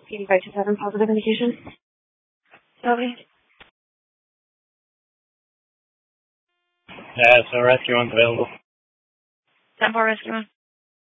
8527, positive indication. Copy. So rescue one's available. 10-4 rescue one.